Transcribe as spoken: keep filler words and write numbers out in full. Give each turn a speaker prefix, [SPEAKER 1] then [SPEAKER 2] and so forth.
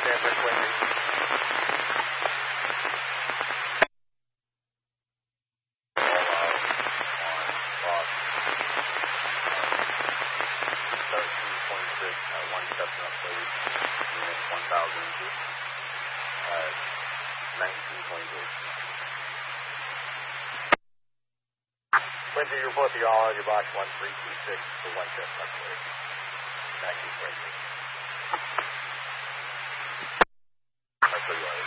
[SPEAKER 1] Stand by, Quincy. thirteen twenty-six at one Chestnut Place, unit one thousand two, at nineteen twenty-eight. Quincy, you report the all out of your box one three two six for one Chestnut Place, nineteen twenty-eight. That's what you are.